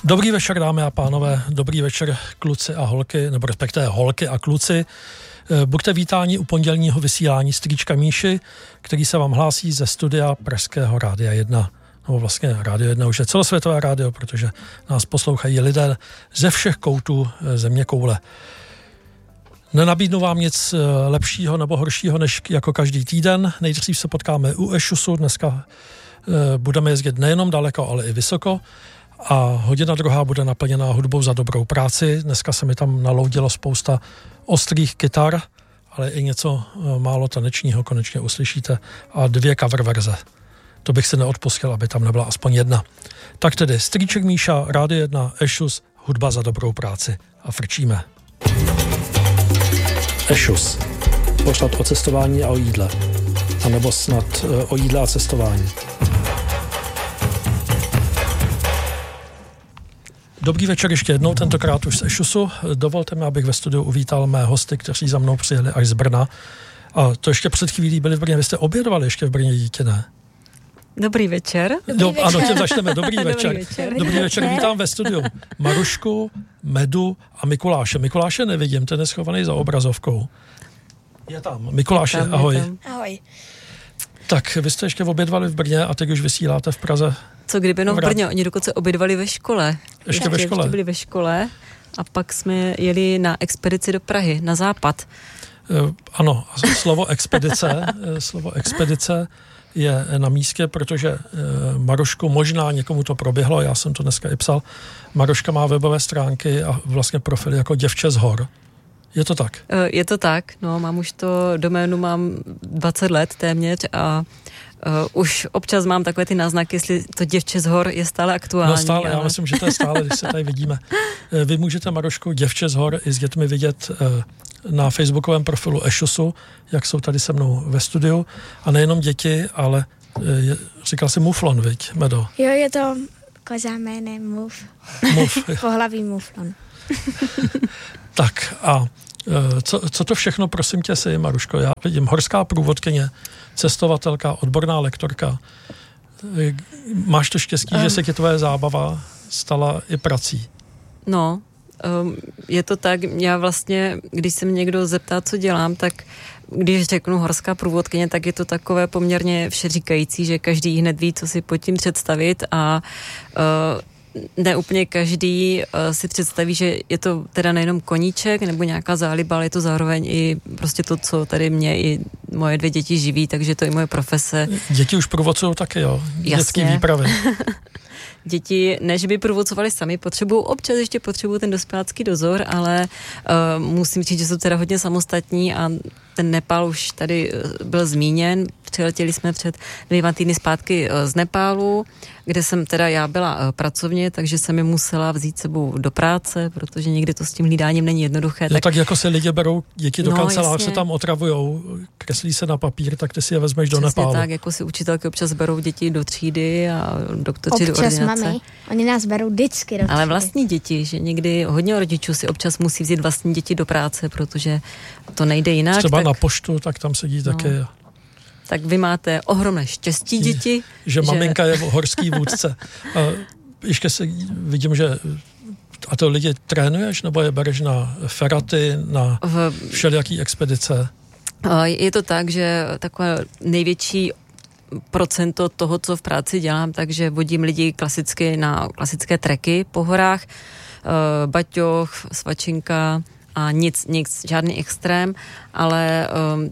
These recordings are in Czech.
Dobrý večer, dámy a pánové, dobrý večer kluci a holky, nebo respektive holky a kluci. Buďte vítáni u pondělního vysílání Strýčka Míši, který se vám hlásí ze studia Pražského Rádia 1. No vlastně Rádio 1 už je celosvětové rádio, protože nás poslouchají lidé ze všech koutů země koule. Nenabídnu vám nic lepšího nebo horšího, než jako každý týden. Nejdřív se potkáme u Ešusu, dneska budeme jezdit nejenom daleko, ale i vysoko. A hodina druhá bude naplněná hudbou za dobrou práci. Dneska se mi tam naloudilo spousta ostrých kytar, ale i něco málo tanečního konečně uslyšíte a 2 cover verze. To bych si neodpustil, aby tam nebyla aspoň jedna. Tak tedy Strýček Míša, Rádio 1, Ešus, hudba za dobrou práci. A frčíme. Ešus. Pořad o cestování a o jídle. A nebo snad o jídle a cestování. Dobrý večer ještě jednou, tentokrát už z Ešusu. Dovolte mi, abych ve studiu uvítal mé hosty, kteří za mnou přijeli až z Brna. A to ještě před chvílí byli v Brně. Vy jste obědovali ještě v Brně, dítě, ne? Dobrý večer. Ano, tím začneme. Dobrý večer. Dobrý večer. Vítám ve studiu Marušku, Medu a Mikuláše. Mikuláše nevidím, ten je schovaný za obrazovkou. Je tam. Mikuláše, tam, ahoj. Ahoj. Tak, vy jste ještě obědvali v Brně a teď už vysíláte v Praze. Co kdyby v Brně? Oni dokonce obědvali ve škole. Ještě ve škole? Ještě byli ve škole a pak jsme jeli na expedici do Prahy, na západ. Ano, slovo expedice je na místě, protože Marušku, možná někomu to proběhlo, já jsem to dneska i psal, Maruška má webové stránky a vlastně profil jako Děvče z hor. Je to tak? Je to tak, no, mám už to doménu, mám 20 let téměř a už občas mám takové ty náznaky, jestli to Děvče z hor je stále aktuální. No stále, ale... já myslím, že to je stále, když se tady vidíme. Vy můžete Marušku Děvče z hor i s dětmi vidět na facebookovém profilu Ešusu, jak jsou tady se mnou ve studiu. A nejenom děti, ale říkal jsi muflon, viď, Medo? Jo, je to koza jménem Muf. Pohlaví muflon. Tak a co to všechno, prosím tě, si, Maruško? Já vidím horská průvodkyně, cestovatelka, odborná lektorka. Máš to štěstí, že se ti tvoje zábava stala i prací? No, je to tak, já vlastně, když se mě někdo zeptá, co dělám, tak když řeknu horská průvodkyně, tak je to takové poměrně všeříkající, že každý hned ví, co si pod tím představit a ne úplně každý si představí, že je to teda nejenom koníček nebo nějaká záliba, ale je to zároveň i prostě to, co tady mě i moje 2 děti živí, takže to je moje profese. Děti už průvodcují taky, jo? Jasně. Dětský výpravy. Děti, ne, že by průvodcovali sami, občas ještě potřebují ten dospělácký dozor, ale musím říct, že jsou teda hodně samostatní a ten Nepál už tady byl zmíněn. Přiletěli jsme před 2 týdny zpátky z Nepálu, kde jsem teda já byla pracovně, takže jsem je musela vzít sebou do práce, protože někdy to s tím hlídáním není jednoduché. Jo, tak jako se lidi berou děti do kanceláře, jasně. se tam otravujou, kreslí se na papír, tak ty si je vezmeš do Nepálu. Přesně tak, jako si učitelky občas berou děti do třídy a doktoři do ordinace. Občas mami, oni nás berou vždycky do třídy. Ale vlastní děti, že někdy hodně rodičů si občas musí vzít vlastní děti do práce, protože to nejde jinak. Třeba tak... na poštu, tak tam sedí taky. Tak vy máte ohromné štěstí, děti. Že maminka je horský vůdce. A ještě vidím, že a to lidi trénuješ, nebo je bereš na feraty, na všelijaký expedice? Je to tak, že takové největší procento toho, co v práci dělám, takže vodím lidi klasicky na klasické treky po horách, baťoch, svačinka a nic, žádný extrém, ale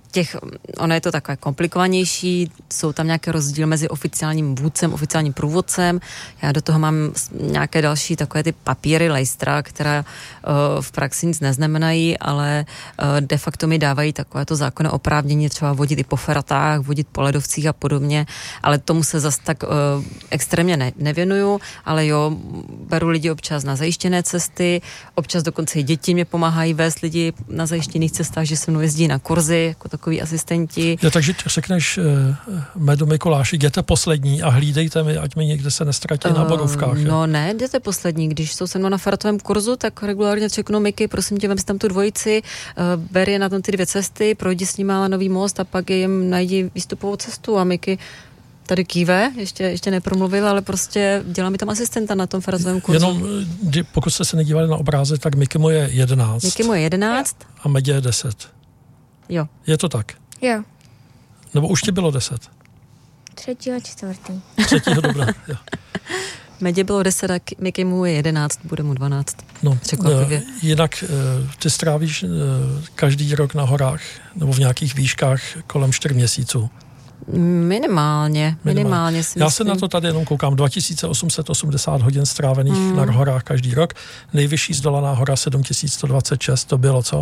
ono je to takové komplikovanější, jsou tam nějaké rozdíly mezi oficiálním vůdcem, oficiálním průvodcem. Já do toho mám nějaké další takové ty papíry, lejstra, která v praxi nic neznamenají, ale de facto mi dávají takovéto zákonné oprávnění třeba vodit i po feratách, vodit po ledovcích a podobně, ale tomu se zas tak extrémně nevěnuju, ale jo, beru lidi občas na zajištěné cesty, občas dokonce i děti mě pomáhají vést lidi na zajištěných cestách, že se mnou jezdí na kurzy jako takový asistenti. Jo, takže řekneš Medu, Mikuláši, jděte poslední a hlídejte mi, ať mi někde se nestratí na borůvkách. No ne, jděte poslední. Když jsou se mnou na feratovém kurzu, tak regulárně řeknu Miky, prosím tě, vem si tam tu dvojici, ber je na tom ty 2 cesty, projdi s nima Nový most a pak jim najdi výstupovou cestu a Miky tady kýve, ještě nepromluvil, ale prostě dělá mi tam asistenta na tom frazovém kurzu. Jenom, pokud jste se nedívali na obrázek, tak Mikimu je 11. Mikimu je 11. A Medě je 10. Jo. Je to tak? Jo. Nebo už ti bylo 10? 3. a 4. 3. dobrá, jo. Medě bylo 10 a Mikimu je 11, bude mu 12. No, překvapivě. Jinak ty strávíš každý rok na horách nebo v nějakých výškách kolem 4 měsíců. Minimálně si Já se na to tady jenom koukám. 2880 hodin strávených na horách každý rok. Nejvyšší zdolaná hora 7126, to bylo co?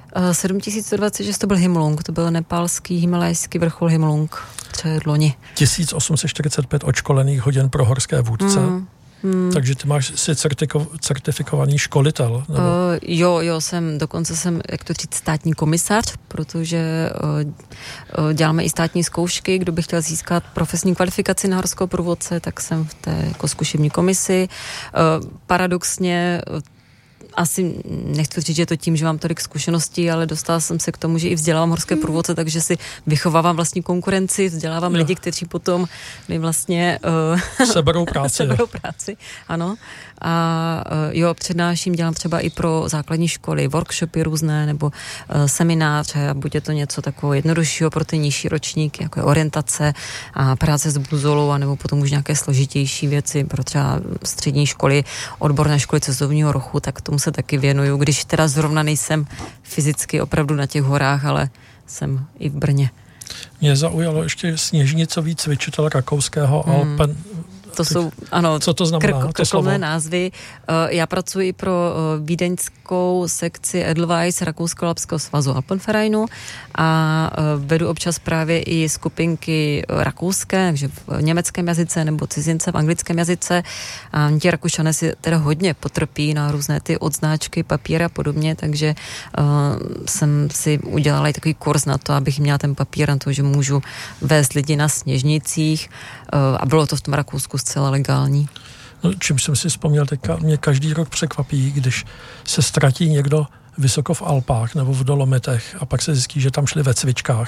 7126 to byl Himlung, to byl nepálský himalajský vrchol Himlung, předloni. 1845 odškolených hodin pro horské vůdce. Takže ty máš si certifikovaný školitel? Nebo? Dokonce jsem, jak to říct, státní komisař, protože děláme i státní zkoušky. Kdo by chtěl získat profesní kvalifikaci na horského průvodce, tak jsem v té jako zkušební komisi. Paradoxně asi nechci říct, že je to tím, že mám tolik zkušeností, ale dostala jsem se k tomu, že i vzdělávám horské průvodce, takže si vychovávám vlastní konkurenci, vzdělávám lidi, kteří potom mi vlastně seberou práci. Ano. A přednáším, dělám třeba i pro základní školy, workshopy různé, nebo semináře, a buď je to něco takového jednoduššího pro ty nižší ročníky, jako je orientace a práce s buzolou, nebo potom už nějaké složitější věci pro třeba střední školy, odborné školy cestovního ruchu, tak tomu se taky věnuju, když teda zrovna nejsem fyzicky opravdu na těch horách, ale jsem i v Brně. Mě zaujalo ještě sněžnicový cvičitel rakouského Alpen. To jsou, ano, co to znamená? Krkolné názvy. Já pracuji pro vídeňskou sekci Edelweiss Rakousko-Alpského svazu Alpenvereinu a vedu občas právě i skupinky rakouské, takže v německém jazyce nebo cizince v anglickém jazyce. A ti Rakušané si teda hodně potrpí na různé ty odznáčky, papír a podobně, takže jsem si udělala i takový kurz na to, abych měla ten papír na to, že můžu vést lidi na sněžnicích a bylo to v tom Rakousku zcela legální. No, čím jsem si vzpomněl, teďka mě každý rok překvapí, když se ztratí někdo vysoko v Alpách nebo v Dolomitech a pak se zjistí, že tam šli ve cvičkách.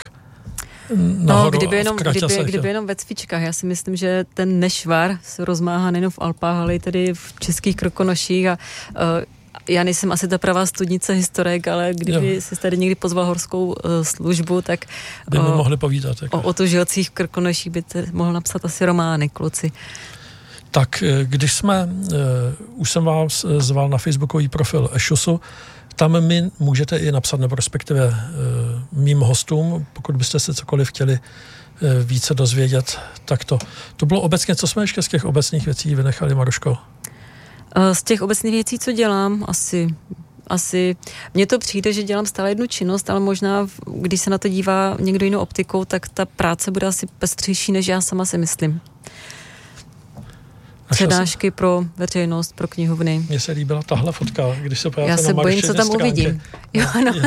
Kdyby jenom ve cvičkách. Já si myslím, že ten nešvar se rozmáhá nejen v Alpách, ale i tedy v českých Krkonoších a já nejsem asi ta pravá studnice historik, ale kdyby si tady někdy pozval horskou službu, tak by mi mohli povídat. Jako. O tužilcích v Krkonoších by mohl napsat asi romány, kluci. Tak když už jsem vás zval na facebookový profil Ešusu, tam mi můžete i napsat, nebo respektive mým hostům, pokud byste se cokoliv chtěli více dozvědět, tak to bylo obecně, co jsme ještě z těch obecných věcí vynechali, Maruško? Z těch obecných věcí, co dělám, asi mně to přijde, že dělám stále jednu činnost, ale možná, když se na to dívá někdo jinou optikou, tak ta práce bude asi pestřejší, než já sama si myslím. Přednášky pro veřejnost, pro knihovny. Mně se líbila tahle fotka, když se pojáte na Marušině stránky. Já se bojím, co tam uvidím. Jo,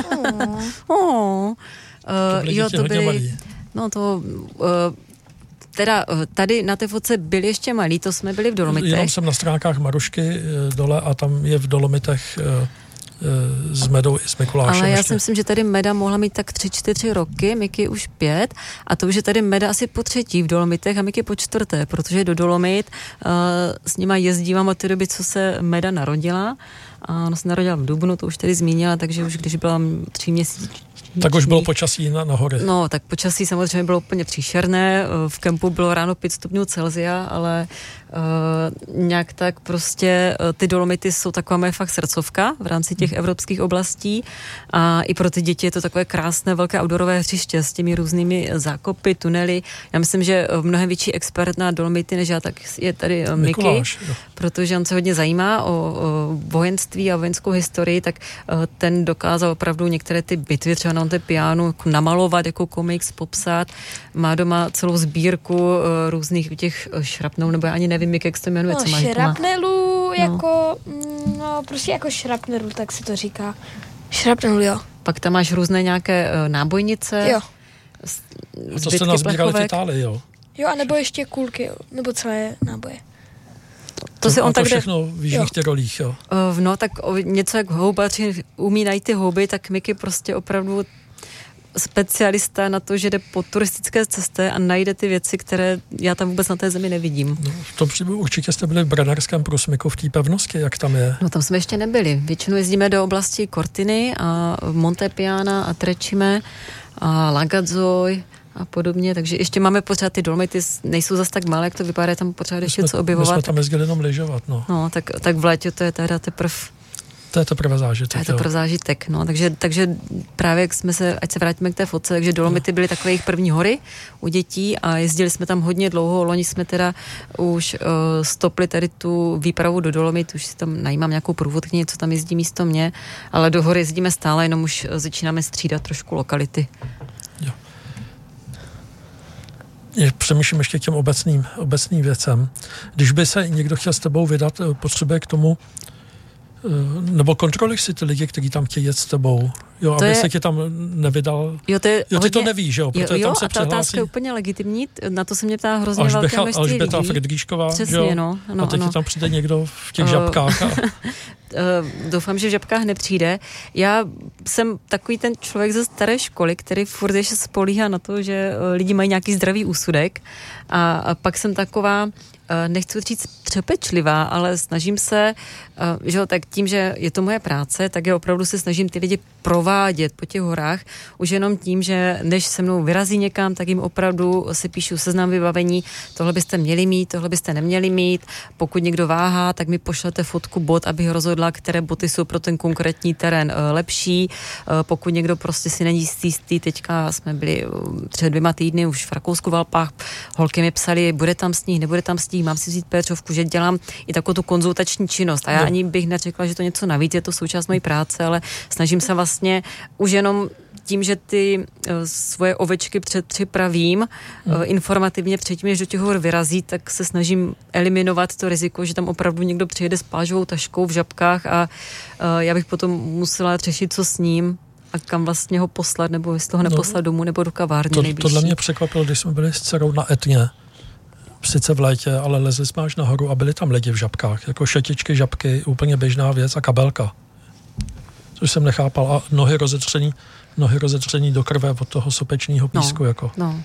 to byly... No to... Teda tady na té fotce byli ještě malí, to jsme byli v Dolomitech. Jenom jsem na stránkách Marušky dole a tam je v Dolomitech s Medou i s Mikulášem. Ale já si myslím, že tady Meda mohla mít tak 3-4 roky, Miky už 5 a to už je tady Meda asi po 3. v Dolomitech a Miky po 4, protože do Dolomit s nima jezdívám od té doby, co se Meda narodila. A ona se narodila v dubnu, to už tady zmínila, takže už když byla 3 měsíce. Tak už bylo počasí na hory. No, tak počasí samozřejmě bylo úplně příšerné. V kempu bylo ráno 5 stupňů Celsia, ale nějak tak prostě ty Dolomity jsou taková moje fakt srdcovka v rámci těch evropských oblastí a i pro ty děti je to takové krásné velké outdoorové hřiště s těmi různými zákopy, tunely. Já myslím, že mnohem větší expert na Dolomity než já, tak je tady Miky, protože on se hodně zajímá o vojenství a vojenskou historii, tak ten dokázal opravdu některé ty bitvy třeba na té pianu jako namalovat jako komiks, popsat. Má doma celou sbírku různých těch šrapnelů, nebo já ani nevím, jak se to jmenuje. No, šrapnelů jako, prostě jako šrapnelů, tak se to říká. Šrapnelů, jo. Pak tam máš různé nějaké nábojnice. Jo. A to jste nazbírali v Itálii, jo? Jo, anebo ještě kulky, nebo celé náboje. To si on tak všechno v jižních Tyrolích, jo? No, tak něco jak houbaři umí najít ty houby, tak Miky prostě opravdu specialista na to, že jde po turistické cestě a najde ty věci, které já tam vůbec na té zemi nevidím. No, v tom případě určitě jste byli v Brennerském průsmyku v té pevnosti, jak tam je? No tam jsme ještě nebyli. Většinou jezdíme do oblasti Cortiny a Montepiana a Trecime a Lagazzoi a podobně, takže ještě máme pořád ty Dolomity, nejsou zas tak malé, jak to vypadá, tam pořád ještě co objevovat. My jsme tam jezdili jenom lyžovat, no. No, tak v létě to je teda teprve zážitek. To je teprve zážitek, no, takže právě jak ať se vrátíme k té fotce, takže Dolomity byly takové jejich první hory u dětí a jezdili jsme tam hodně dlouho, loni jsme teda už stopli tady tu výpravu do Dolomit, už si tam najímám nějakou průvodkyni, co tam jezdí místo mě, ale do hory jezdíme stále, jenom už začínáme střídat trošku lokality. Jo. Přemýšlím ještě k těm obecným věcem. Když by se někdo chtěl s tebou vydat, potřebuje k tomu nebo kontroluješ si ty lidi, kteří tam chtějí jet s tebou, jo, aby se ti tam nevydal. Jo, ty to nevíš, jo, protože tam se přihlásí. Jo, a ta otázka je úplně legitimní, na to se mě ptá hrozně velké množství lidí. Alžběta Friedrichsková, přesně, jo, no, a teď ti tam přijde někdo v těch žabkách. Doufám, že v žabkách nepřijde. Já jsem takový ten člověk ze staré školy, který furt ještě spolíhá na to, že lidi mají nějaký zdravý úsudek a pak jsem taková, nechci říct třepečlivá, ale snažím se, že jo, tak tím, že je to moje práce, tak já opravdu se snažím ty lidi provádět po těch horách, už jenom tím, že než se mnou vyrazí někam, tak jim opravdu si píšu seznam vybavení, tohle byste měli mít, tohle byste neměli mít, pokud někdo váhá, tak mi pošlete fotku bot, abych rozhodla, které boty jsou pro ten konkrétní terén lepší, pokud někdo prostě si není jistý, teďka jsme byli před 2 týdny už v Rakousku v Alpách, holky mi psali, bude tam sníh, nebude tam sníh, mám si vzít péčovku, že dělám i takovou tu konzultační činnost a já ani bych neřekla, že to něco navíc, je to součást mojí práce, ale snažím se vlastně už jenom tím, že ty svoje ovečky připravím informativně předtím, než do těch hor vyrazí, tak se snažím eliminovat to riziko, že tam opravdu někdo přijede s plážovou taškou v žabkách a já bych potom musela řešit, co s ním a kam vlastně ho poslat, nebo jestli ho neposlat domů, nebo do kavárny nejbližší. Tohle mě překvapilo, když jsme byli s dcerou na Etně, sice v létě, ale lezli jsme až nahoru a byli tam lidi v žabkách, jako šetičky, žabky, úplně běžná věc a kabelka. Což jsem nechápal a nohy rozetření do krve od toho sopečního písku. No.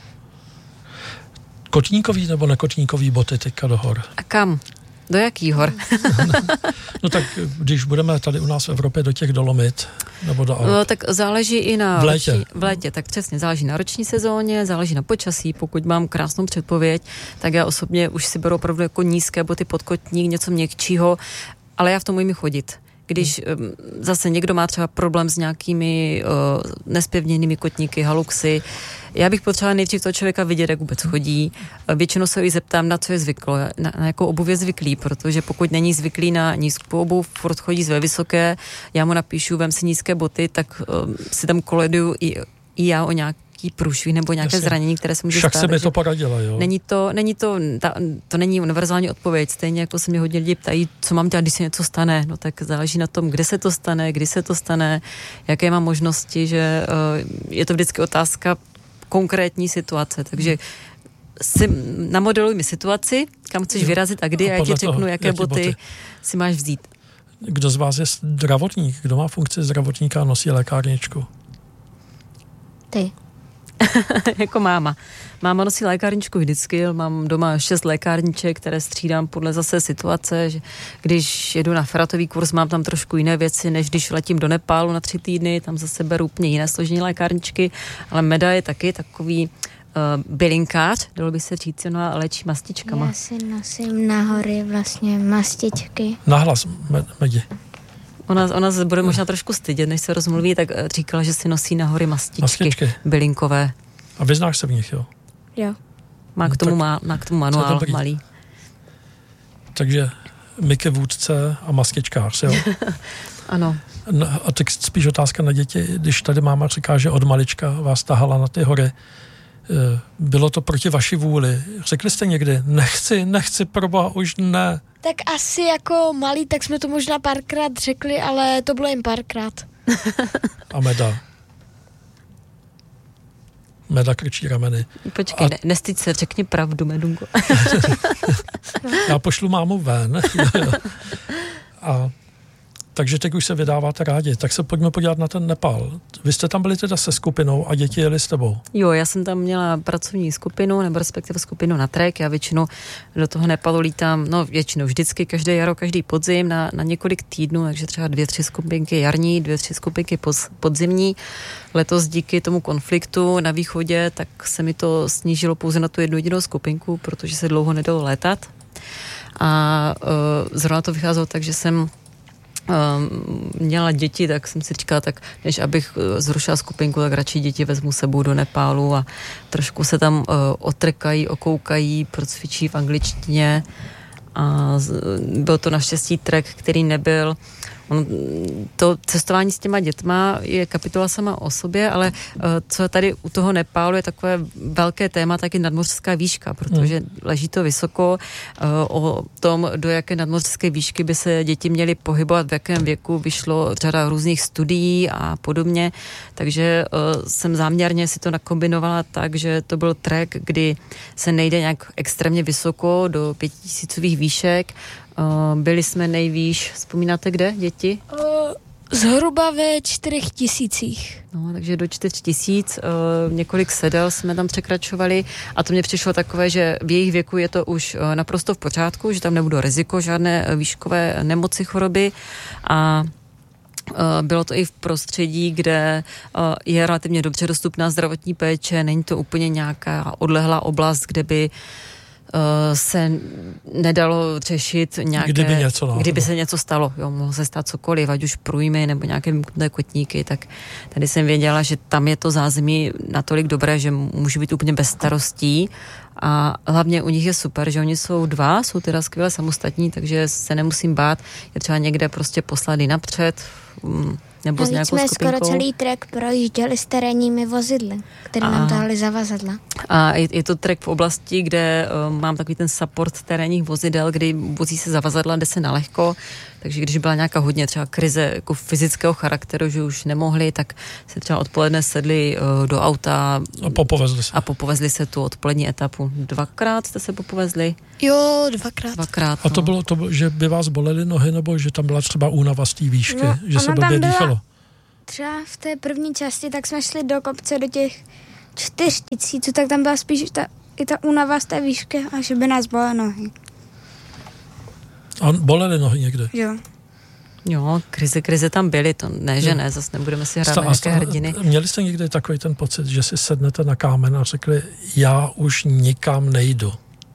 Kotníkový nebo nekotníkový boty teďka do hor? A kam? Do jakých hor? No tak, když budeme tady u nás v Evropě do těch Dolomit, nebo do Alp. No tak záleží i na... V létě. V létě, tak přesně, záleží na roční sezóně, záleží na počasí, pokud mám krásnou předpověď, tak já osobně už si beru opravdu jako nízké boty pod kotník, něco měkčího, ale já v tom umím chodit. Když zase někdo má třeba problém s nějakými nespevněnými kotníky, haluxy, já bych potřebovala nejdřív toho člověka vidět, jak vůbec chodí. Většinou se ji zeptám, na co je zvyklý, na jakou obuv je zvyklý, protože pokud není zvyklý na nízkou obuv, furt chodí ve vysoké, já mu napíšu, vem si nízké boty, tak si tam koleduju i já o nějaký průšvih nebo nějaké zranění, které se může stát. Však se mi to poradila, jo. To není univerzální odpověď. Stejně jako se mě hodně lidí ptají, co mám dělat, když se něco stane. No tak záleží na tom, kde se to stane, kdy se to stane, jaké mám možnosti, že je to vždycky otázka konkrétní situace. Takže namodeluj mi situaci, kam chceš vyrazit a kdy a já ti řeknu, jaké boty si máš vzít. Kdo z vás je zdravotník? Kdo má funkci zdravotníka a nosí lékárničku? Ty. Jako máma. Máma nosí lékárničku vždycky, mám doma 6 lékárniček, které střídám podle zase situace, že když jedu na feratový kurz, mám tam trošku jiné věci, než když letím do Nepálu na 3 týdny, tam zase beru úplně jiné složení lékárničky, ale Meda je taky takový bylinkář, dalo by se říct, no a léčí mastičkama. Já si nosím na hory vlastně mastičky. Nahlas, Medi. Ona se bude možná trošku stydět, než se rozmluví, tak říkala, že si nosí na hory mastičky bylinkové. A vyznáš se v nich, jo? Jo. Má k tomu manuál malý. Takže Miky vůdce a mastičkář, jo? Ano. No, a tak spíš otázka na děti, když tady máma říká, že od malička vás tahala na ty hory, bylo to proti vaší vůli. Řekli jste někdy, nechci, proboha, už ne. Tak asi jako malý, tak jsme to možná párkrát řekli, ale to bylo jen párkrát. A Meda krčí rameny. Počkej, nestyď se, řekni pravdu, Medunko. Já pošlu mámu ven. Takže teď už se vydáváte rádi. Tak se pojďme podívat na ten Nepál. Vy jste tam byli teda se skupinou a děti jeli s tebou? Jo, já jsem tam měla pracovní skupinu, nebo respektive skupinu na trek. Já většinou do toho Nepalu lítám, většinou vždycky, každé jaro, každý podzim na několik týdnů, takže třeba 2-3 skupinky jarní, 2-3 skupinky podzimní. Letos díky tomu konfliktu na východě, tak se mi to snížilo pouze na tu jednu jedinou skupinku, protože se dlouho nedalo létat. A zrovna to vycházelo tak, že jsem měla děti, tak jsem si říkala, tak než abych zrušila skupinku, tak radši děti vezmu sebou do Nepálu a trošku se tam otrkají, okoukají, procvičí v angličtině a byl to naštěstí trek, který nebyl. To cestování s těma dětma je kapitola sama o sobě, ale co tady u toho Nepálu je takové velké téma, tak je nadmořská výška, protože leží to vysoko. O tom, do jaké nadmořské výšky by se děti měly pohybovat, v jakém věku, vyšlo řada různých studií a podobně, takže jsem záměrně si to nakombinovala tak, že to byl trek, kdy se nejde nějak extrémně vysoko do 5000 výšek. Byli jsme nejvýš, vzpomínáte kde, děti? Zhruba ve 4000. No, takže do 4000, několik sedel jsme tam překračovali a to mně přišlo takové, že v jejich věku je to už naprosto v pořádku, že tam nebude riziko, žádné výškové nemoci, choroby a bylo to i v prostředí, kde je relativně dobře dostupná zdravotní péče, není to úplně nějaká odlehlá oblast, kde by se nedalo řešit nějaké... Kdyby se něco stalo, jo, mohlo se stát cokoliv, ať už průjmy nebo nějaké vymknuté kotníky, tak tady jsem věděla, že tam je to zázemí natolik dobré, že můžu být úplně bez starostí a hlavně u nich je super, že oni jsou dva, jsou teda skvěle samostatní, takže se nemusím bát, je třeba někde prostě poslat napřed, nebo s nějakou skupinkou. Jsme skoro celý trek projížděli s terénními vozidly, které nám tahali zavazadla. A je to trek v oblasti, kde mám takový ten support terénních vozidel, kdy vozí se zavazadla, jde se nalehko, takže když byla nějaká hodně třeba krize jako fyzického charakteru, že už nemohli, tak se třeba odpoledne sedli do auta a popovezli se tu odpolední etapu. 2krát jste se popovezli? Jo, 2krát. A to bylo to, že by vás bolely nohy, nebo že tam byla třeba únava z té výšky, že se blbě dýchalo? Třeba v té první části, tak jsme šli do kopce do těch 4000, tak tam byla spíš i ta únava z té výšky a že by nás bolely nohy. A bolely nohy někde? Jo, krize tam byly, to ne, že ne, zase nebudeme si hrát na nějaké hrdiny. Měli jste někdy takový ten pocit, že si sednete na kámen a řekli, já už nikam nejdu?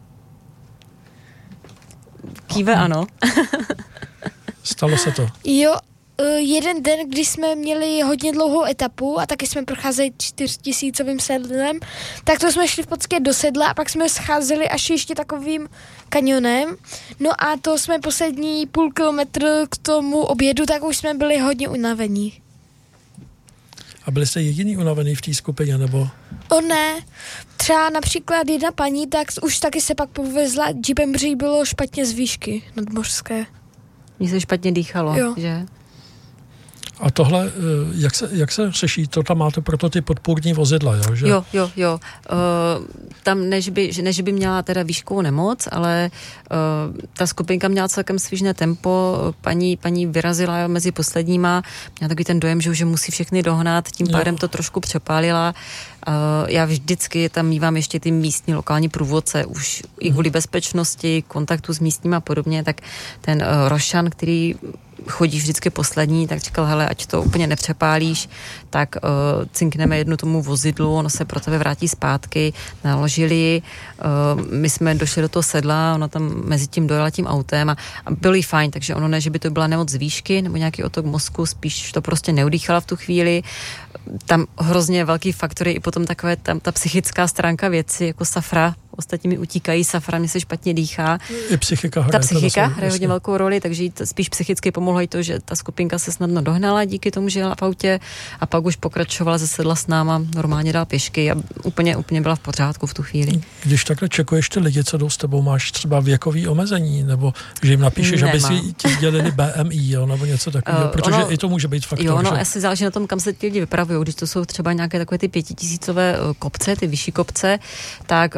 Kýve ano. Stalo se to? Jo, jeden den, když jsme měli hodně dlouhou etapu a taky jsme procházeli 4000 sedlem, tak to jsme šli v podstatě do sedla a pak jsme scházeli až ještě takovým kanionem. No a to jsme poslední půl kilometr k tomu obědu, tak už jsme byli hodně unavení. A byli jste jediný unavený v té skupině, nebo? Ne. Třeba například jedna paní, tak už taky se pak povezla jeepem, protože jí bylo špatně z výšky nadmořské. Mně se špatně dýchalo, jo. Že? A tohle, jak se řeší? To tam máte proto ty podpůrní vozidla, jo? Že? Jo. Tam než by měla teda výškovou nemoc, ale ta skupinka měla celkem svižné tempo, paní vyrazila mezi posledníma, měla takový ten dojem, že musí všechny dohnat, tím pádem to trošku přepálila. Já vždycky tam mívám ještě ty místní lokální průvodce, už i kvůli bezpečnosti, kontaktu s místníma a podobně, tak ten Rošan, který chodíš vždycky poslední, tak říkal, hele, ať to úplně nepřepálíš, tak cinkneme jednu tomu vozidlu, ono se pro tebe vrátí zpátky, naložili, my jsme došli do toho sedla, ona tam mezi tím dojela tím autem a bylo jí fajn, takže ono ne, že by to byla nemoc z výšky nebo nějaký otok mozku, spíš to prostě neudýchala v tu chvíli. Tam hrozně velký faktor je i potom takové ta psychická stránka věci, jako safra, ostatní mi utíkají, safra, mě se špatně dýchá. I psychika hraje. Ta psychika hraje hodně velkou roli, takže jí spíš psychicky pomohlo i to, že ta skupinka se snadno dohnala díky tomu, že jela v autě a pak už pokračovala, zasedla s náma, normálně dál pěšky a úplně byla v pořádku v tu chvíli. Když takhle čekuješ ty lidi, co jdou s tebou, máš třeba věkový omezení, nebo že jim napíšeš, aby si ti sdělili BMI, jo, nebo něco takového, protože i to může být faktor. Jo, asi záleží na tom, kam se ti lidi vypravují. Když to jsou třeba nějaké takové ty 5000 kopce, ty vyšší kopce, tak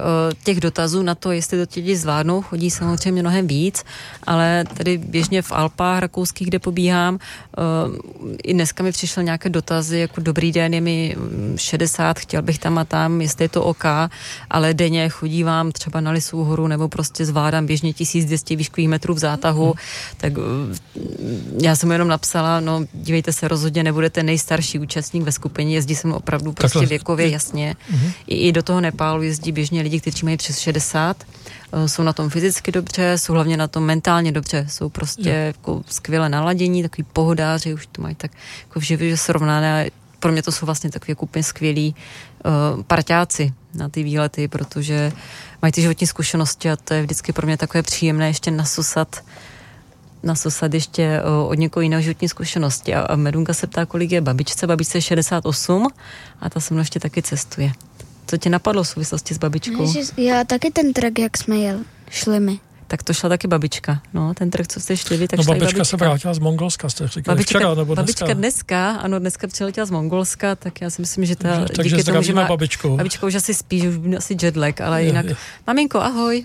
těch dotazů na to, jestli to ti lidi zvládnou, chodí samozřejmě mnohem víc, ale tady běžně v Alpách rakouských, kde pobíhám, i dneska mi přišly nějaké dotazy, jako dobrý den, je mi 60, chtěl bych tam a tam, jestli je to OK, ale denně chodívám třeba na Lisovou horu nebo prostě zvládám běžně 1200 výškových metrů v zátahu, tak já jsem jenom napsala, no dívejte se, rozhodně nebudete nejstarší účastník ve skupině, jezdí jsem opravdu prostě věkově, jasně. I do toho Nepálu jezdí běžně lidi, kteří mají přes 60, jsou na tom fyzicky dobře, jsou hlavně na tom mentálně dobře, jsou prostě jako skvěle naladění, takový pohodáři, už to mají tak jako v životě srovnané. Pro mě to jsou vlastně takový jako úplně skvělí parťáci na ty výlety, protože mají ty životní zkušenosti a to je vždycky pro mě takové příjemné ještě nasosat ještě od někoho jiného životní zkušenosti. A Medunka se ptá, kolik je babičce. Babičce je 68 a ta se mnou ještě taky cestuje. Co tě napadlo v souvislosti s babičkou? Já taky ten trek, jak jsme šli my. Tak to šla taky babička. No, ten trek, co jste šli vy, tak šla i babička se vrátila z Mongolska, jste říkali včera nebo dneska. Babička dneska přiletěla z Mongolska, tak já si myslím, že takže díky tomu, že babičku. Babička už asi spí, že už by asi jetlag, ale jinak. Maminko, ahoj.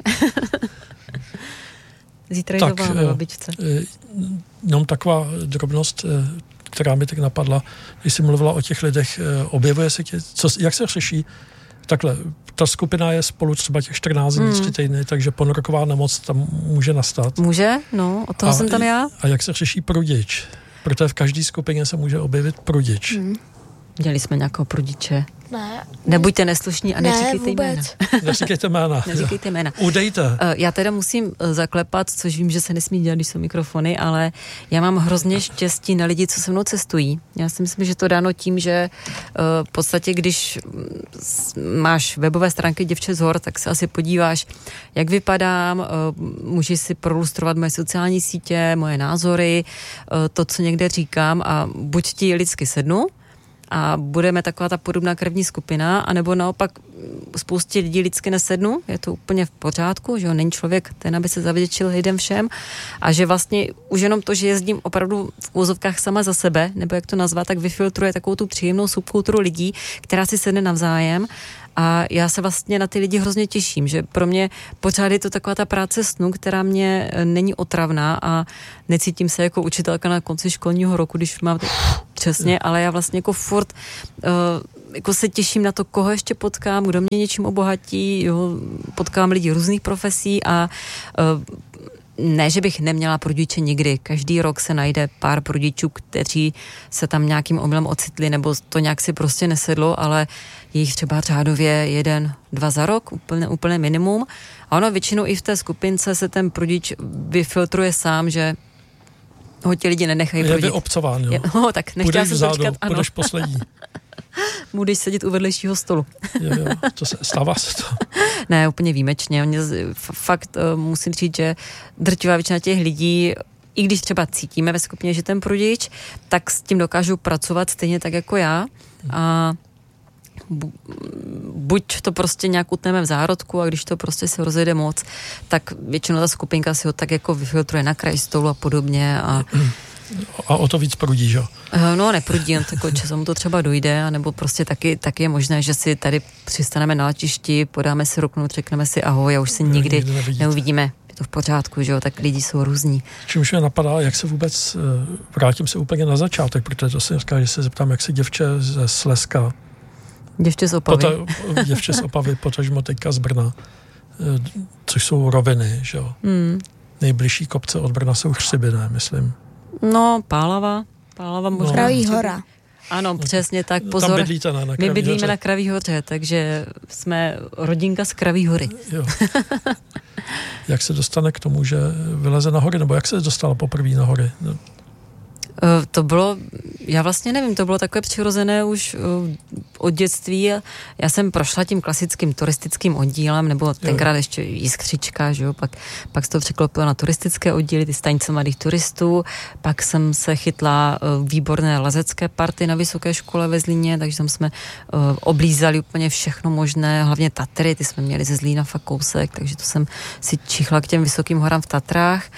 Zítra jdu na babičce. Jenom taková drobnost, která mi tak napadla, když jsi mluvila o těch lidech, objevuje se jak se řeší takhle, ta skupina je spolu třeba těch 14 dní, 3 týdny, takže ponorková nemoc tam může nastat. Může, no, od toho jsem tam já. A jak se řeší prudič? Protože v každé skupině se může objevit prudič. Dělali jsme nějakého prudiče. Ne. Nebuďte neslušní a neříkejte jména. Neříkejte jména. Udejte. Já teda musím zaklepat, což vím, že se nesmí dělat, když jsou mikrofony, ale já mám hrozně štěstí na lidi, co se mnou cestují. Já si myslím, že to dáno tím, že v podstatě, když máš webové stránky Děvče z hor, tak se asi podíváš, jak vypadám, můžeš si prolustrovat moje sociální sítě, moje názory, to, co někde říkám a buď ti lidsky sednu, a budeme taková ta podobná krevní skupina, anebo naopak spoustě lidí lidsky nesednu, je to úplně v pořádku, že jo, není člověk ten, aby se zavděčil lidem všem a že vlastně už jenom to, že jezdím opravdu v úzovkách sama za sebe, nebo jak to nazvat, tak vyfiltruje takovou tu příjemnou subkulturu lidí, která si sedne navzájem a já se vlastně na ty lidi hrozně těším, že pro mě pořád je to taková ta práce snu, která mě není otravná a necítím se jako učitelka na konci školního roku, když mám to přesně, ale já vlastně jako furt jako se těším na to, koho ještě potkám, kdo mě něčím obohatí, jo, potkám lidi různých profesí a ne, že bych neměla prudiče nikdy. Každý rok se najde pár prudičů, kteří se tam nějakým omylem ocitli, nebo to nějak si prostě nesedlo, ale je jich třeba řádově 1, 2 za rok, úplně minimum. A ono většinou i v té skupince se ten prudič vyfiltruje sám, že ho ti lidi nenechají prudit. Je vyobcován, jo. No, tak nechtěla jsem to říkat, ano. Půjdeš poslední. Budeš sedět u vedlejšího stolu. jo, stává se to. Ne, úplně výjimečně. Fakt musím říct, že drtivá většina těch lidí, i když třeba cítíme ve skupině, že ten prudič, tak s tím dokážou pracovat stejně tak jako já. A buď to prostě nějak utneme v zárodku a když to prostě se rozjede moc, tak většinou ta skupinka si ho tak jako vyfiltruje na kraj stolu a podobně a o to víc prudí, že? No, neprudí, jen tako časem to třeba dojde, anebo prostě taky je možné, že si tady přistaneme na letišti, podáme si ruku, řekneme si ahoj a už se nikdy neuvidíme. Je to v pořádku, že jo, tak lidi jsou různí. Čímž mě napadá, jak se vůbec, vrátím se úplně na začátek, protože to si říká, že se zeptám, jak se děvče ze Slezska, děvče z Opavy. Děvče z Opavy, potažmo teďka z Brna, což jsou roviny, že jo. Nejbližší kopce od Brna jsou Chřiby, ne, myslím. No, Pálava možná. Kraví hora. Ano, přesně tak, pozor. Tam bydlíte, ne? My bydlíme na Kraví hoře, takže jsme rodinka z Kraví hory. Jo. Jak se dostane k tomu, že vyleze na hory, nebo jak se dostala poprvé na hory? To bylo, já vlastně nevím, to bylo takové přirozené už od dětství. Já jsem prošla tím klasickým turistickým oddílem, nebo tenkrát ještě Jiskřička, že jo, pak se to překlopilo na turistické oddíly, ty stanice mladých turistů, pak jsem se chytla výborné lezecké party na vysoké škole ve Zlíně, takže tam jsme oblízali úplně všechno možné, hlavně Tatry, ty jsme měli ze Zlína fakt kousek, takže to jsem si čichla k těm vysokým horám v Tatrách.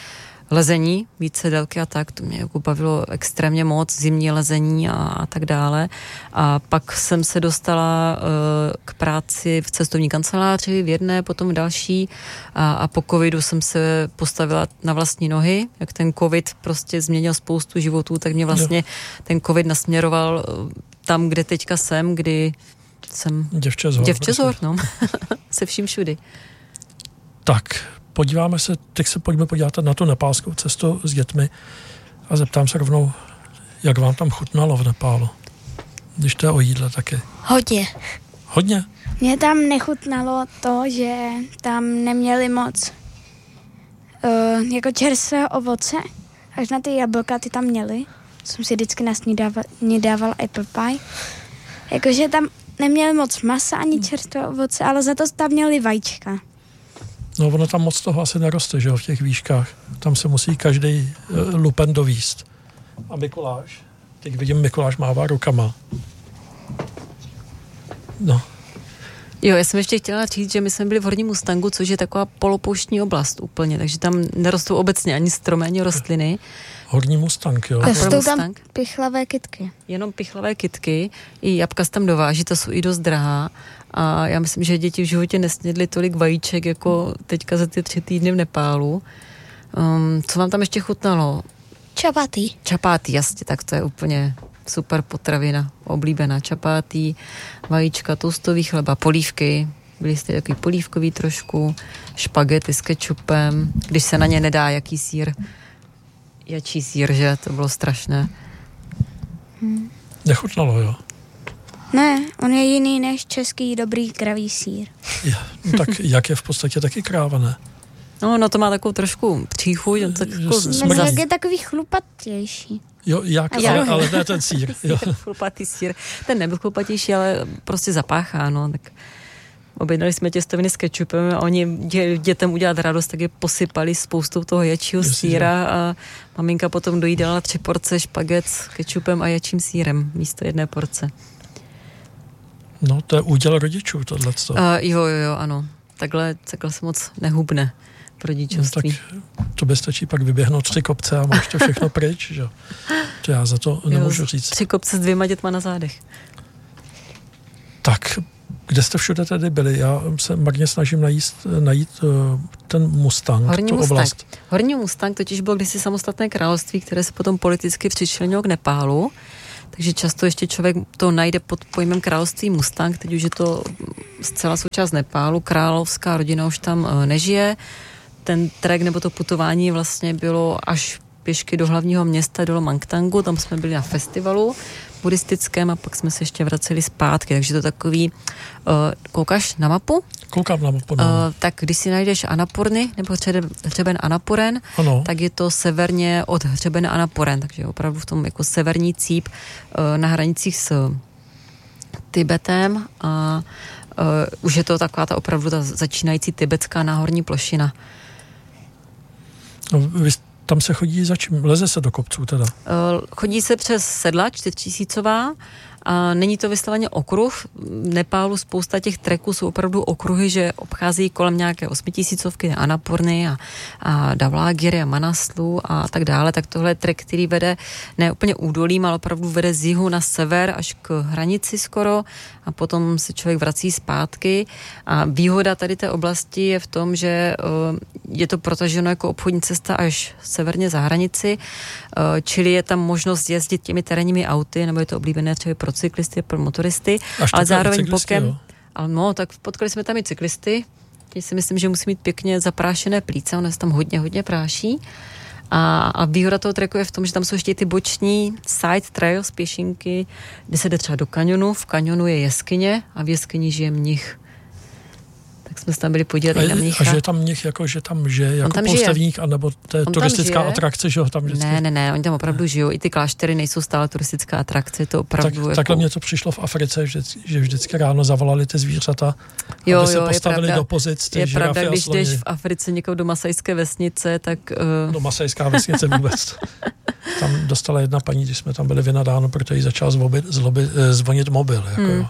lezení, více délky a tak, to mě jako bavilo extrémně moc, zimní lezení a tak dále. A pak jsem se dostala k práci v cestovní kanceláři, v jedné, potom v další a po covidu jsem se postavila na vlastní nohy, jak ten covid prostě změnil spoustu životů, tak mě vlastně ten covid nasměroval tam, kde teďka jsem, kdy jsem děvče z hor, no. Se vším všudy. Tak, teď se pojďme podívat na tu nepálskou cestu s dětmi a zeptám se rovnou, jak vám tam chutnalo v Nepálu, když to je o jídle taky. Hodně? Mně tam nechutnalo to, že tam neměli moc jako čerstvé ovoce, až na ty jablka ty tam měli. Jsem si vždycky na snídani dával apple pie. Jakože tam neměli moc masa ani čerstvé ovoce, ale za to tam měli vajíčka. No ono tam moc toho asi neroste, že jo, v těch výškách. Tam se musí každý lupen dovíst. A Mikuláš, teď vidím, Mikuláš mává rukama. No. Jo, já jsem ještě chtěla říct, že my jsme byli v Horním Mustangu, což je taková polopouštní oblast úplně, takže tam nerostou obecně ani stromy, ani rostliny. Horní Mustang, jo. A jsou tam pichlavé kytky. Jenom pichlavé kytky, i jabka se tam dováží, to jsou i dost drahá. A já myslím, že děti v životě nesnědly tolik vajíček, jako teďka za ty 3 týdny v Nepálu. Co vám tam ještě chutnalo? Čapáty, jasně, tak to je úplně super potravina, oblíbená. Čapáty, vajíčka, toastový chleba, polívky, byly jste takový polívkový trošku, špagety s kečupem, když se na ně nedá jaký sýr, jačí sýr, že? To bylo strašné. Nechutnalo, jo? Ne, on je jiný než český dobrý kravý sýr. No tak jak je v podstatě taky kráva, ne? No to má takovou trošku příchuť. Jak je takový chlupatější. Jo, ale ne ten sýr. Chlupatý sýr. Ten nebyl chlupatější, ale prostě zapáchá, no. Tak objednali jsme těstoviny s kečupem a oni dětem udělat radost, tak je posypali spoustou toho jačího sýra a maminka potom dojídala 3 porce špaget s kečupem a jačím sýrem místo 1 porce. No, to je úděl rodičů, tohleto. Jo, ano. Takhle se moc nehubne v rodičovství. No, tak to by stačí pak vyběhnout 3 kopce a máš to všechno pryč, že? To já za to nemůžu říct. 3 kopce s 2 dětma na zádech. Tak, kde jste všude tedy byli? Já se marně snažím najít ten Mustang, oblast. Horní Mustang totiž bylo kdysi samostatné království, které se potom politicky přičlenilo k Nepálu. Takže často ještě člověk to najde pod pojmem království Mustang, teď už je to zcela součást Nepálu, královská rodina už tam nežije. Ten trek nebo to putování vlastně bylo až pěšky do hlavního města, do Mangtangu, tam jsme byli na festivalu buddhistickém a pak jsme se ještě vraceli zpátky, takže to takový, koukáš na mapu? Koukám na mapu. Tak když si najdeš Annapurny, nebo hřeben Annapurna, tak je to severně od hřebene Annapurna, takže opravdu v tom jako severní cíp na hranicích s Tibetem a už je to taková ta opravdu ta začínající tibetská náhorní plošina. Tam se chodí za čím? Leze se do kopců teda? Chodí se přes sedla 4000 a není to vysloveně okruh. V Nepálu spousta těch treků jsou opravdu okruhy, že obchází kolem nějaké 8000 Annapurny a Davlagiri a Manaslu a tak dále. Tak tohle je trek, který vede ne úplně údolím, ale opravdu vede z jihu na sever až k hranici skoro a potom se člověk vrací zpátky. A výhoda tady té oblasti je v tom, že je to protaženo jako obchodní cesta až severně za hranici, čili je tam možnost jezdit těmi terénními auty, nebo je to oblíbené třeba pro cyklisty, pro motoristy, ale zároveň bokem. No, tak potkali jsme tam i cyklisty. Teď si myslím, že musí mít pěkně zaprášené plíce, ono se tam hodně práší. A výhoda toho treku je v tom, že tam jsou ještě ty boční side trails, pěšinky, kde se jde třeba do kanionu. V kanionu je jeskyně a v jeskyni žije mnich. Tak jsme se tam byli podívat i na mnicha. A že tam mnich že tam žije jako poustevník, anebo to je turistická atrakce, že ho tam vždycky? Ne, oni tam opravdu žijou. I ty kláštery nejsou stále turistická atrakce, to opravdu takhle mě to přišlo v Africe, že vždycky ráno zavolali ty zvířata, aby se postavili do pozic ty žirafy a sloni. Je pravda, když jdeš v Africe někam do Masajské vesnice, tak... No Masajská vesnice vůbec. Tam dostala jedna paní, když jsme tam byli vynadáno, protože jí začal zvonit mobil. Jako,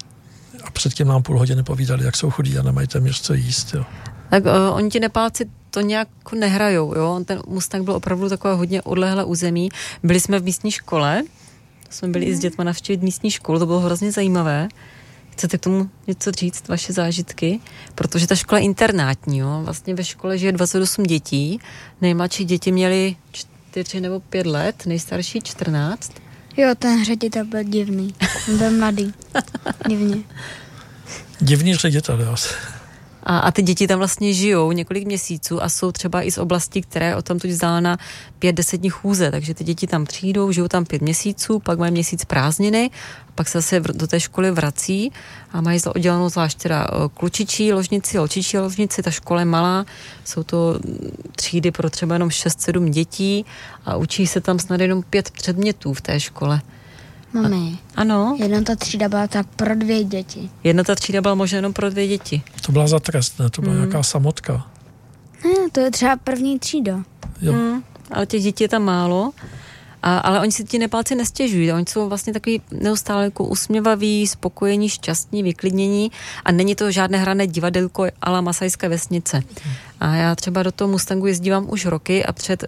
A předtím nám půl hodiny povídali, jak jsou chudí a nemají téměř co jíst. Jo. Tak oni ti Nepálci to nějak nehrajou, jo. Ten Mustang byl opravdu takové hodně odlehlé území. Byli jsme v místní škole, jsme byli i s dětma navštívit místní školu, to bylo hrozně zajímavé. Chcete k tomu něco říct, vaše zážitky? Protože ta škola je internátní, jo. Vlastně ve škole žije 28 dětí, nejmladší děti měly 4 nebo 5 let, nejstarší 14. Jo, ten ředitel byl divný. Byl mladý. Divně. Divný ředitel, jo. A ty děti tam vlastně žijou několik měsíců a jsou třeba i z oblasti, které je odtamtud vzdálená 5-10 dní chůze, takže ty děti tam přijdou, žijou tam 5 měsíců, pak mají měsíc prázdniny, pak se zase do té školy vrací a mají oddělenou zvlášť teda klučičí ložnici, holčičí ložnici, ta škola je malá, jsou to třídy pro třeba jenom 6-7 dětí a učí se tam snad jenom 5 předmětů v té škole. Mami, ano. Jedna ta třída byla tak pro 2 děti. Jedna ta třída byla možná jenom pro 2 děti. To byla za trest, ne? To byla nějaká samotka. Ne, to je třeba první třída. Jo. Ale těch dětí je tam málo. Ale oni si ti Nepálci nestěžují. Oni jsou vlastně takový neustále jako usměvaví, spokojení, šťastní, vyklidnění a není to žádné hrané divadelko a la Masajská vesnice. A já třeba do toho Mustangu jezdívám už roky a před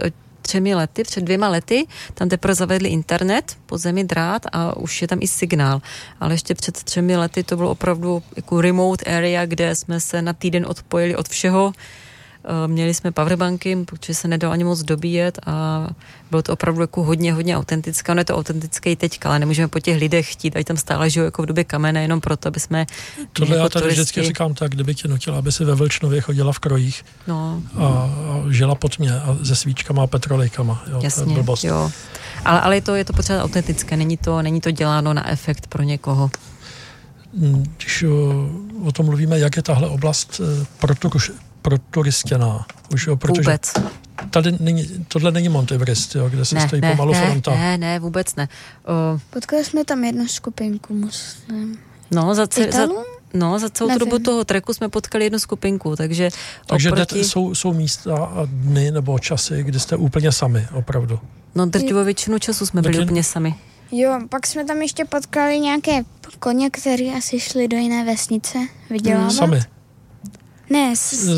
2 lety, tam teprve zavedli internet, podzemní drát a už je tam i signál. Ale ještě před 3 lety to bylo opravdu jako remote area, kde jsme se na týden odpojili od všeho. Měli jsme powerbanky, protože se nedalo ani moc dobíjet a bylo to opravdu jako hodně autentické. Ono je to autentické i teďka, ale nemůžeme po těch lidech chtít, ať tam stále žijou jako v době kamene, jenom proto, aby jsme... Tohle já jako tady vždycky říkám tak, kdyby tě nutila, aby si ve Vlčnově chodila v krojích a žila pod mě a se svíčkama a petrolejkama. Jo, jasně, to je blbost. jo. Ale je to potřeba autentické, není to děláno na efekt pro někoho. Když o tom mluvíme, jak je tahle oblast pro turistěná. Už, protože vůbec. Tohle není Montevrist, jo, kde se stojí pomalu fronta. Ne, vůbec ne. Potkali jsme tam jednu skupinku muslim. Za celou tu dobu toho treku jsme potkali jednu skupinku, takže oproti... jsou místa a dny nebo časy, kdy jste úplně sami, opravdu. No, drtivou většinu času jsme byli úplně sami. Jo, pak jsme tam ještě potkali nějaké koně, které asi šli do jiné vesnice vydělávat. Sami? Ne,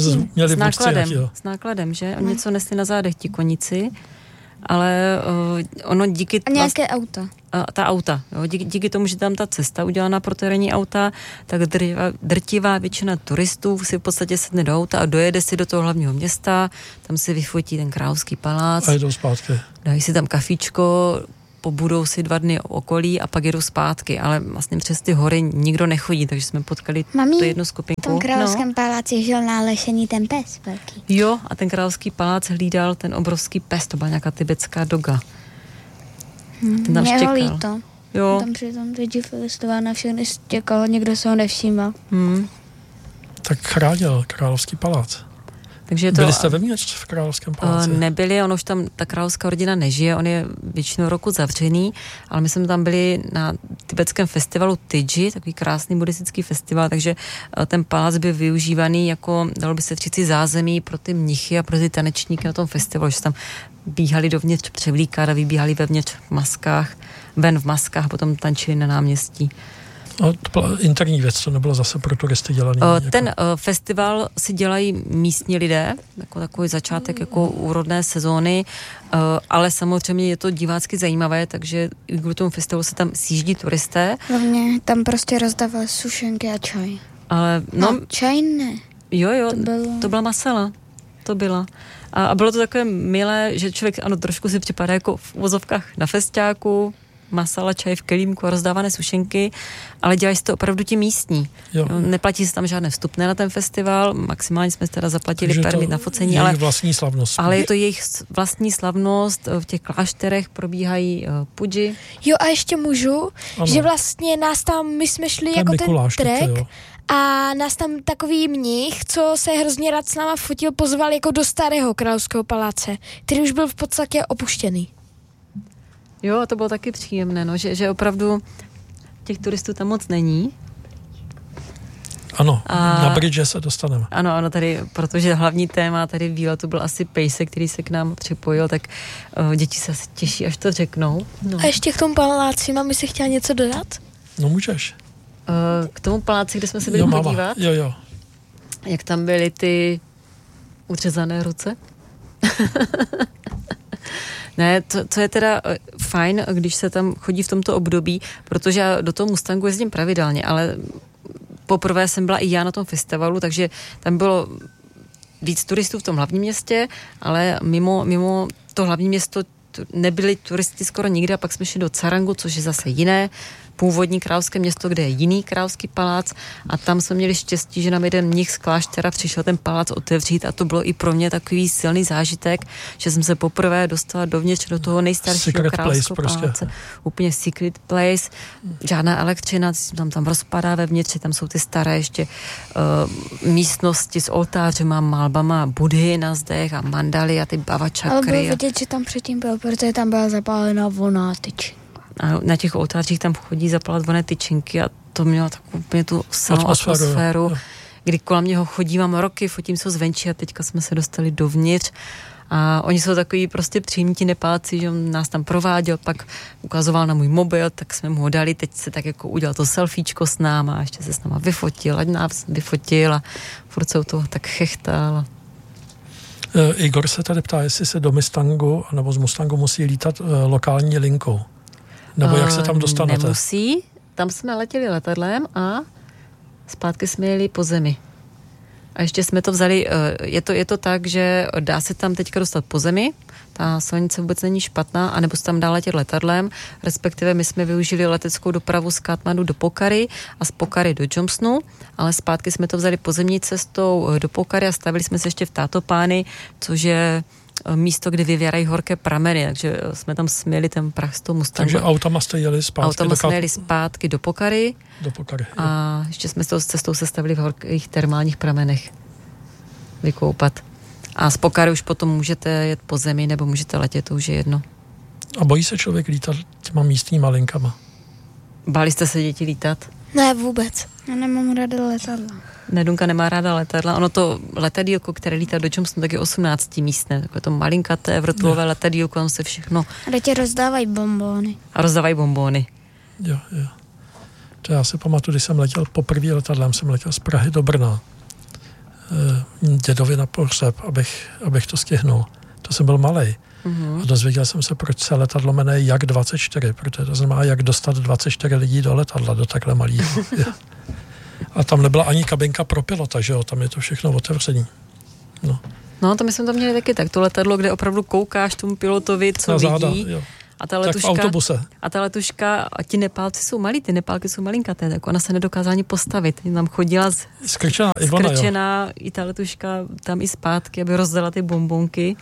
s nákladem, že? Oni něco nesli na zádech, ti koníci, ale ono díky... A nějaké auta. Ta auta, jo, díky tomu, že tam ta cesta udělaná pro terénní auta, tak drtivá většina turistů si v podstatě sedne do auta a dojede si do toho hlavního města, tam si vyfotí ten Královský palác. A jdou zpátky. Dají si tam kafíčko, pobudou si 2 dny okolí a pak jedou zpátky, ale vlastně přes ty hory nikdo nechodí, takže jsme potkali tu jednu skupinku. V tom Královském paláci žil na Lešení ten pes velký. Jo, a ten Královský palác hlídal ten obrovský pes, to byla nějaká tibetská doga. Ten tam štěkal. Líto. Jo. Tam přitom lidi listoval na všechny štěkal, někdo se ho nevšímal. Tak chránil Královský palác. Takže byli jste vevnitř v Královském paláci? Nebyli, ono už tam ta královská rodina nežije, on je většinou roku zavřený, ale my jsme tam byli na tibetském festivalu Tiji, takový krásný buddhistický festival, takže ten palác byl využívaný jako, dalo by se říct, zázemí pro ty mnichy a pro ty tanečníky na tom festivalu, že tam bíhali dovnitř převlíkat a vybíhali vevnitř v maskách, ven v maskách a potom tančili na náměstí. A to byla interní věc, to nebylo zase pro turisty dělaný. Ten festival si dělají místní lidé, jako takový začátek jako úrodné sezóny, ale samozřejmě je to divácky zajímavé, takže kvůli tomu festivalu se tam sjíždí turisté. Hlavně tam prostě rozdávali sušenky a čaj. Ale čaj ne. Jo, to byla masala. To byla. A bylo to takové milé, že člověk trošku si připadá jako v uvozovkách na festiáku, masala, čaj v kelímku a rozdávané sušenky, ale dělají si to opravdu ti místní. Jo. Neplatí se tam žádné vstupné na ten festival, maximálně jsme teda zaplatili permit na focení, ale vlastní slavnost. Ale je to jejich vlastní slavnost, v těch klášterech probíhají puji. Jo, a ještě můžu, že vlastně nás tam, my jsme šli jako Mikuláš, ten trek a nás tam takový mnich, co se hrozně rád s náma fotil, pozval jako do starého Královského paláce, který už byl v podstatě opuštěný. Jo, a to bylo taky příjemné, že opravdu těch turistů tam moc není. Ano, na bridge se dostaneme. Ano, tady, protože hlavní téma tady výletu byl asi pejsek, který se k nám připojil, tak děti se asi těší, až to řeknou. No. A ještě k tomu paláci, mami si chtěla něco dodat? No můžeš. K tomu paláci, kde jsme se byli podívat? Jo. Jak tam byly ty Uřezané ruce? Ne, co je teda fajn, když se tam chodí v tomto období, protože já do toho Mustangu jezdím pravidelně, ale poprvé jsem byla i já na tom festivalu, takže tam bylo víc turistů v tom hlavním městě, ale mimo to hlavní město nebyli turisti skoro nikde a pak jsme šli do Carangu, což je zase jiné původní královské město, kde je jiný královský palác a tam jsme měli štěstí, že nám jeden mnich z kláštera přišel ten palác otevřít a to bylo i pro mě takový silný zážitek, že jsem se poprvé dostala dovnitř do toho nejstaršího královského paláce. Prostě. Úplně secret place, žádná elektřina, tam rozpadá vevnitř, tam jsou ty staré ještě místnosti s oltářema, malbama, budhy na zdech a mandaly a ty bavačakry. Ale bylo vidět, že tam předtím byl, protože tam byla zapálená voná tyč. A na těch oltářích tam chodí zapalat voné tyčinky a to mělo takovou úplně tu silnou atmosféru, kdy kolem něho chodím roky, fotím se zvenčí a teďka jsme se dostali dovnitř a oni jsou takový prostě příjemní ti Nepálci, že on nás tam prováděl, pak ukazoval na můj mobil, tak jsme mu ho dali, teď se tak jako udělal to selfiečko s náma a ještě se s náma vyfotil, ať nás vyfotil a furt se u toho tak chechtal. Igor se tady ptá, jestli se do Mustangu nebo z Mustangu musí lítat lokální linkou. Nebo jak se tam dostanete? Nemusí. Tam jsme letěli letadlem a zpátky jsme jeli po zemi. A ještě jsme to vzali, je to tak, že dá se tam teďka dostat po zemi, ta silnice vůbec není špatná, anebo se tam dá letět letadlem, respektive my jsme využili leteckou dopravu z Katmandu do Pokhary a z Pokhary do Jomsnu, ale zpátky jsme to vzali pozemní cestou do Pokhary a stavili jsme se ještě v Tátopány, což je místo, kde vyvěrají horké prameny, takže jsme tam směli ten prach z toho Mustangu. Takže autama jste jeli zpátky do Pokhary. A ještě jsme s tou cestou se stavili v horkých termálních pramenech vykoupat. A z Pokhary už potom můžete jet po zemi, nebo můžete letět, to už je jedno. A bojí se člověk lítat těma místníma linkama? Báli jste se děti lítat? Ne, vůbec. Já nemám ráda letadla. Nedunka nemá ráda letadla. Ono to letadílko, které lítá do Jomsnu, tak je 18 místné. Takové to malinkaté vrtulové letadílko, tam se všechno... A tě rozdávají bonbóny. A rozdávají bonbóny. Jo. To já si pamatuju, když jsem letěl poprvé letadlem, jsem letěl z Prahy do Brna. Dědovi na pohřeb, abych to stihnul. To jsem byl malej. A dozvěděl jsem se, proč se letadlo jmenuje Jak 24, protože to znamená, jak dostat 24 lidí do letadla, do takhle malého. A tam nebyla ani kabinka pro pilota, že jo, tam je to všechno otevřený. No, to my jsme to měli taky tak, to letadlo, kde opravdu koukáš tomu pilotovi, co záda, vidí. Jo. A ta letuška, tak v autobuse. A ta letuška, a ti Nepálci jsou malí, ty Nepálky jsou malinkaté, tak ona se nedokázala ani postavit. Tam chodila skrčená i ta letuška tam i zpátky, aby rozdala ty bonbonky.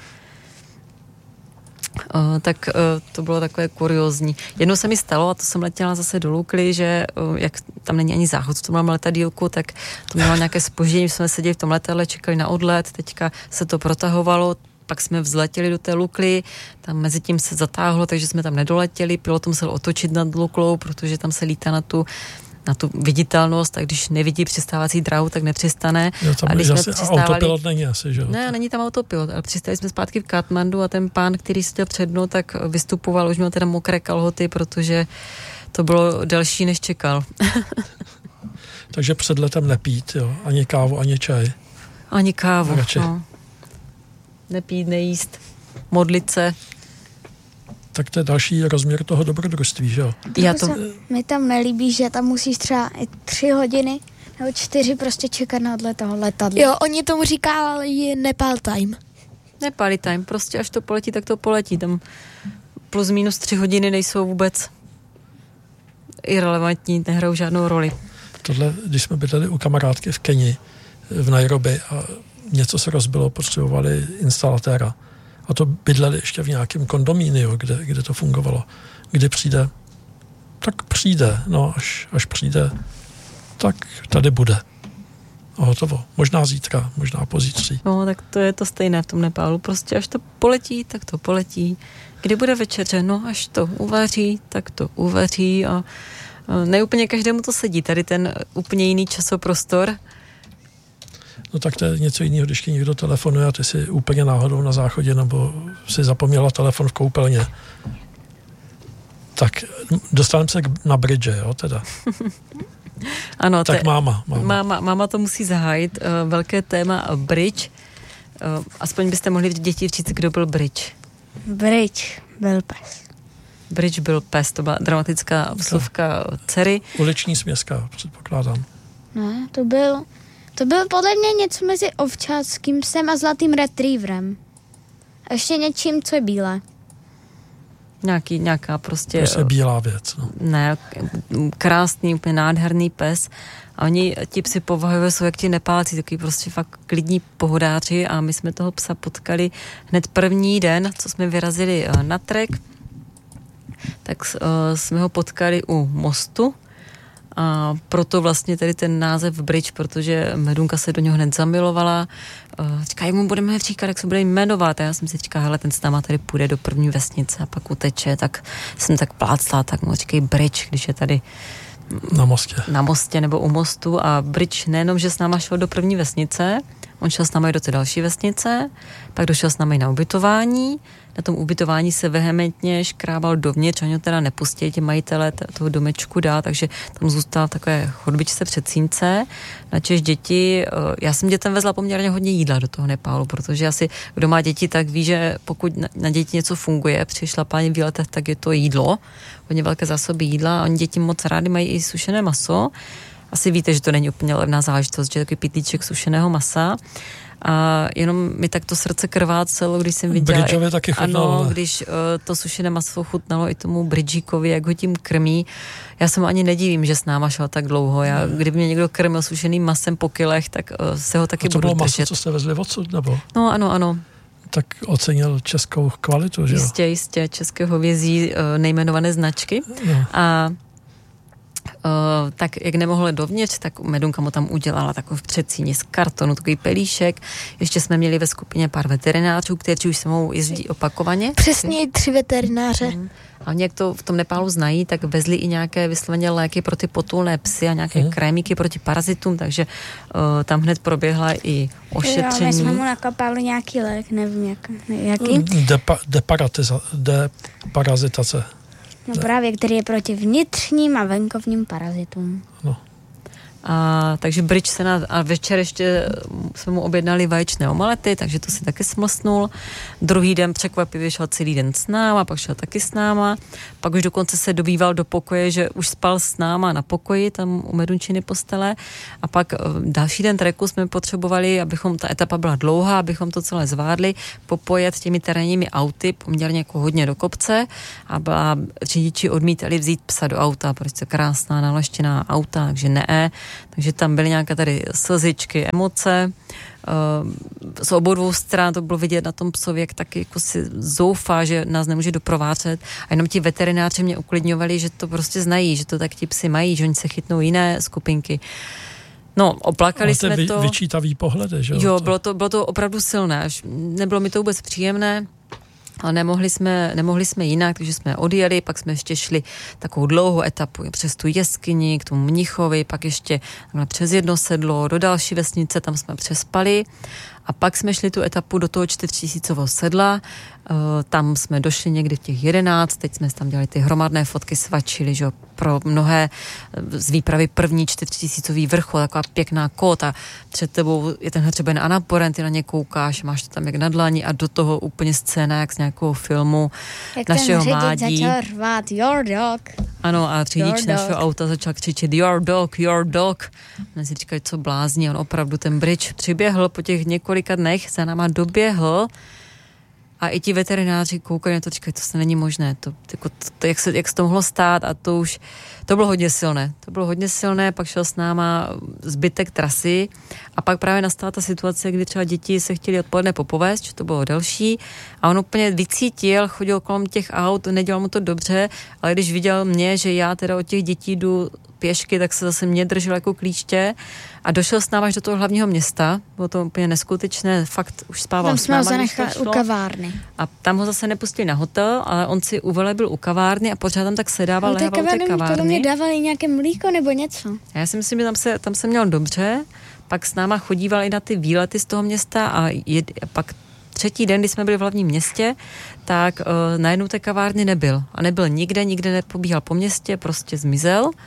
Tak to bylo takové kuriózní. Jednou se mi stalo, a to jsem letěla zase do Lukly, že jak tam není ani záchod, to mám letadílku, tak to mělo nějaké zpoždění, jsme seděli v tom letadle, čekali na odlet, teďka se to protahovalo, pak jsme vzletěli do té Lukly, tam mezi tím se zatáhlo, takže jsme tam nedoletěli, pilot musel otočit nad Luklou, protože tam se lítá na tu viditelnost a když nevidí přistávací dráhu, tak nepřistane. Jo, tam a když jsme autopilot není asi, že jo? Ne, není tam autopilot, ale přistáli jsme zpátky v Katmandu a ten pán, který seděl před mnou, tak vystupoval, už měl teda mokré kalhoty, protože to bylo delší, než čekal. Takže před letem nepít, jo? Ani kávu, ani čaj. Ani kávu, no. Nepít, nejíst, modlit se. Tak to je další rozměr toho dobrodružství, že jo? Mi tam nelíbí, že tam musíš třeba 3 hodiny nebo 4 prostě čekat na odlet toho letadla. Jo, oni tomu říkají Nepal time. Nepal time, prostě až to poletí, tak to poletí. Tam plus minus 3 hodiny nejsou vůbec irrelevantní, nehrajou žádnou roli. Tohle, když jsme bydleli u kamarádky v Keni, v Nairobi a něco se rozbilo, potřebovali instalatéra. A to bydleli ještě v nějakém kondomíniu, kde to fungovalo. Kdy přijde, tak přijde. No, až přijde, tak tady bude. A hotovo. Možná zítra, možná pozítří. No, tak to je to stejné v tom Nepálu. Prostě až to poletí, tak to poletí. Kdy bude večeře? No, až to uvaří, tak to uvaří. A ne úplně každému to sedí. Tady ten úplně jiný časoprostor. No tak to je něco jiného, když ti někdo telefonuje a ty si úplně náhodou na záchodě nebo si zapomněla telefon v koupelně. Tak dostaneme se na bridge, jo, teda. Ano, tak máma to musí zahájit. Velké téma bridge. Aspoň byste mohli děti říct, kdo byl Bridge. Bridge byl pes. Bridge byl pes, to byla dramatická vsuvka dcery. Uliční směska, předpokládám. No, to byl podle mě něco mezi ovčáckým psem a zlatým retrieverem. A ještě něčím, co je bílé. Nějaká prostě... Prostě bílá věc. No. Ne, krásný, úplně nádherný pes. A oni, ti psi povahují, jsou jak ti Nepálci, takový prostě fakt klidní pohodáři a my jsme toho psa potkali hned první den, co jsme vyrazili na trek, tak jsme ho potkali u mostu a proto vlastně tady ten název Bridge, protože Medunka se do něho hned zamilovala. Říká, jak mu budeme říkat, jak se bude jmenovat. A já jsem si říkala, hele, ten s náma tady půjde do první vesnice a pak uteče, tak jsem tak plácla, tak mu říkají Bridge, když je tady na mostě nebo u mostu a Bridge nejenom, že s náma šel do první vesnice, on šel s náma i do té další vesnice, pak došel s námi na ubytování, na tom ubytování se vehementně škrábal dovnitř, oni ho teda nepustili, ti majitele toho domečku dál, takže tam zůstal v takové chodbičce předsínce. Načež děti, já jsem dětem vezla poměrně hodně jídla do toho Nepálu, protože asi kdo má děti, tak ví, že pokud na děti něco funguje při šlapání v letech, tak je to jídlo, hodně velké zásoby jídla a oni děti moc rádi mají i sušené maso. Asi víte, že to není úplně levná záležitost, že je takový pytlíček sušeného masa. A jenom mi tak to srdce krvácelo, když jsem viděla... Bridgeovi taky chutnalo. Ano, když to sušené maso chutnalo i tomu Bridžíkovi, jak ho tím krmí. Já se mu ani nedivím, že s náma šel tak dlouho. Kdyby mě někdo krmil sušeným masem po kilech, tak se ho taky budu držet. A to bylo maso, co jste vezli odsud, nebo? No, ano. Tak ocenil českou kvalitu, že jo? Jistě, české hovězí nejmenované značky. No. A tak jak nemohli dovnitř, tak Medunka mu tam udělala takový předsíni z kartonu, takový pelíšek. Ještě jsme měli ve skupině pár veterinářů, kteří už se mnou jezdí opakovaně. Přesně 3 veterináře. A oni, jak to v tom Nepálu znají, tak vezli i nějaké vysloveně léky pro ty potulné psy a nějaké krémíky proti parazitům, takže tam hned proběhla i ošetření. Jo, my jsme mu nakopali nějaký lék, nevím jaký. Deparazitace. No právě, který je proti vnitřním a venkovním parazitům. No. A takže Bridge a večer ještě jsme mu objednali vaječné omelety, takže to si taky smlsnul. Druhý den překvapivě šel celý den s náma, pak šel taky s náma. Pak už dokonce se dobýval do pokoje, že už spal s náma na pokoji, tam u Medunčiny postele. A pak další den treku jsme potřebovali, abychom, ta etapa byla dlouhá, abychom to celé zvládli, popojet těmi terénními auty, poměrně jako hodně do kopce. A řidiči odmítali vzít psa do auta, prostě krásná nalaštěná auta, takže ne. Takže tam byly nějaké tady slzičky, emoce. Z obou dvou stran to bylo vidět na tom psovi, jak taky jako si zoufá, že nás nemůže doprovářet. A jenom ti veterináři mě uklidňovali, že to prostě znají, že to tak ti psi mají, že oni se chytnou jiné skupinky. No, oplakali jsme to. Vyčítavý pohled, že jo? Jo, bylo to opravdu silné. Nebylo mi to vůbec příjemné. Ale nemohli jsme jinak, takže jsme odjeli, pak jsme ještě šli takovou dlouhou etapu přes tu jeskyni, k tomu Mnichovi, pak ještě přes jedno sedlo, do další vesnice, tam jsme přespali a pak jsme šli tu etapu do toho 4000 sedla, tam jsme došli někdy v těch 11, teď jsme tam dělali ty hromadné fotky, svačili, že pro mnohé z výpravy první 4000 vrchol, taková pěkná kóta, před tebou je ten hřeben Annapurna, ty na ně koukáš, máš to tam jak na dlani a do toho úplně scéna, jak z nějakého filmu jak našeho mládí. Jak ten řidič začal řvát, your dog. Ano, a řidič našeho auta začal křičet your dog. A si říkali, co blázní, on opravdu ten Bridge přiběhl po těch několika dnech, za náma doběhl a i ti veterináři koukali na to, říkali, to se není možné, jak se to mohlo stát a to bylo hodně silné. To bylo hodně silné, pak šel s náma zbytek trasy a pak právě nastala ta situace, kdy třeba děti se chtěli odpoledne popovést, že to bylo delší a on úplně vycítil, chodil kolem těch aut, nedělal mu to dobře, ale když viděl mě, že já teda od těch dětí jdu pěšky, tak se zase mě držel jako klíště a došel s náma až do toho hlavního města. Bylo to úplně neskutečné, fakt už spával tam s náma. Tam jsme ho zanechali u kavárny. A tam ho zase nepustili na hotel, ale on si uvelebl u kavárny a pořád tam tak sedával, lehával u té kavárny. To do mě dávali nějaké mlíko nebo něco. Já si myslím, že tam se měl dobře, pak s náma chodíval i na ty výlety z toho města a pak třetí den, kdy jsme byli v hlavním městě, tak najednou té kavárny nebyl. A nebyl nikde nepobíhal po městě, prostě zmizel.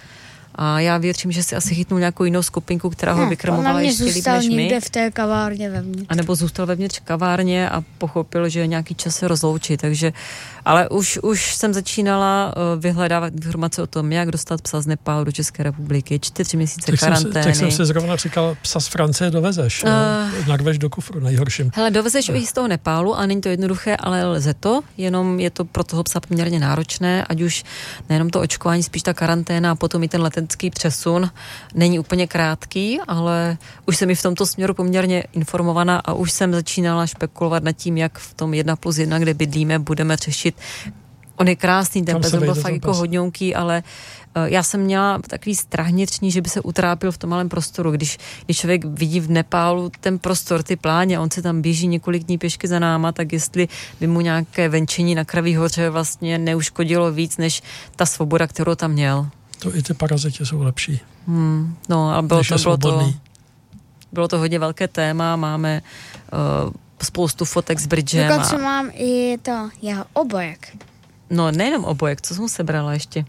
A já věřím, že si asi chytnul nějakou jinou skupinku, která ho vykrmovala ještě líp než my. Někde v té kavárně vevnitř. A nebo zůstal vevnitř kavárně a pochopil, že nějaký čas se rozloučí, takže, ale už jsem začínala vyhledávat informace o tom, jak dostat psa z Nepálu do České republiky, 4 měsíce karantény. Tak jsem si zrovna říkal, psa z Francie dovezeš, narveš do kufru nejhorším. Hele, dovezeš i z toho Nepálu a není to jednoduché, ale lze to, jenom je to pro toho psa poměrně náročné, ať už nejenom to očkování, spíš ta karanténa a potom i ten letenský přesun není úplně krátký, ale už jsem i v tomto směru poměrně informovaná a už jsem začínala špekulovat nad tím, jak v tom 1+1, kde bydlíme, budeme řešit. On je krásný, ten pes byl fakt jako hodňonký, ale já jsem měla takový strach vnitřní, že by se utrápil v tom malém prostoru. Když člověk vidí v Nepálu ten prostor, ty pláně, on se tam běží několik dní pěšky za náma, tak jestli by mu nějaké venčení na Kraví hoře vlastně neuškodilo víc, než ta svoboda, kterou tam měl. To i ty paraziti jsou lepší. No a bylo to hodně velké téma, máme spoustu fotek s Bridgem. Dokonce mám i to jeho obojek. No nejenom obojek, co jsem sebrala ještě?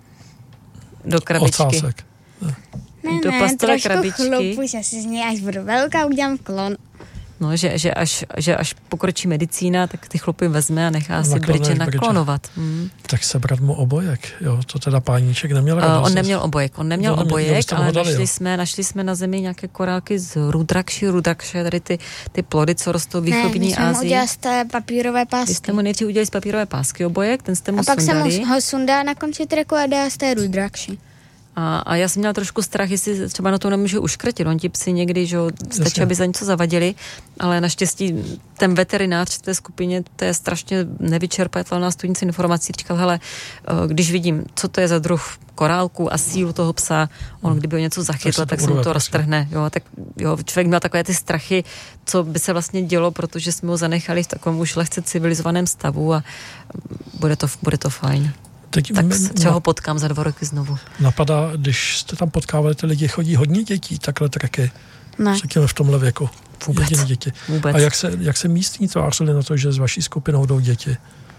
Do krabičky. Ocásek. Do plastové krabičky. Chlupu, že si z něj až budu velká, udělám klon. No, že až pokročí medicína, tak ty chlupy vezme a nechá si Bridge naklonovat. Tak sebrat mu obojek, jo, to teda páníček neměl radost. On neměl obojek, ale našli jsme na zemi nějaké korálky z Rudrakši, tady ty plody, co rostou v východní Asii. Ne, my jsme mu udělali z té papírové pásky. Vy jste mu nejdřív udělali z papírové pásky obojek, ten jste mu sundali. A pak jsem ho sundala na konci treku a dala z té Rudrakši. A já jsem měla trošku strach, jestli třeba na to nemůžu uškrtit. On ti psi někdy, že stačí, aby za něco zavadili, ale naštěstí ten veterinář v té skupině, to je strašně nevyčerpatelná studnice informací, říkal, hele, když vidím, co to je za druh korálku a sílu toho psa, on kdyby ho něco zachytl, tak se mu to roztrhne. Jo, tak jo, člověk měl takové ty strachy, co by se vlastně dělo, protože jsme ho zanechali v takovém už lehce civilizovaném stavu a bude to fajn. Tak třeba ho potkám za 2 roky znovu. Napadá, když jste tam potkávali, ty lidi, chodí hodně dětí, takhle treky. Ne. Řekněme v tomhle věku. Vůbec. Děti. Vůbec. A jak se místní tvářili na to, že s vaší skupinou jdou děti?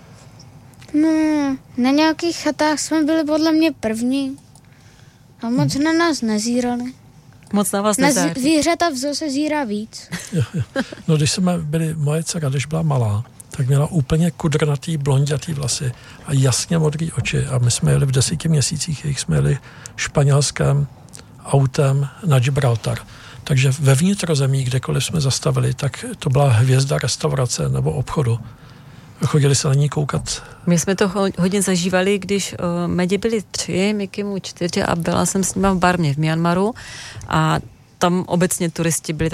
No, na nějakých chatách jsme byli podle mě první. A moc na nás nezírali. Moc na vás nezírali. Na zvířata v zoo se zírá víc. Jo. No, když jsme byli, moje dcera, když byla malá, tak měla úplně kudrnatý, blondětý vlasy a jasně modrý oči. A my jsme jeli v 10 měsících, jich jsme jeli španělském autem na Gibraltar. Takže ve vnitrozemí, kdekoliv jsme zastavili, tak to byla hvězda restaurace nebo obchodu. Chodili se na ní koukat. My jsme to hodně zažívali, když Medi byli 3, Miky mu 4 a byla jsem s nima v Barmě v Myanmaru a tam obecně turisti byli